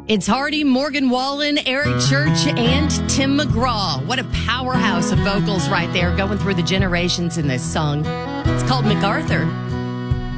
It's Hardy, Morgan Wallen, Eric Church, and Tim McGraw. What a powerhouse of vocals right there going through the generations in this song. It's called MacArthur.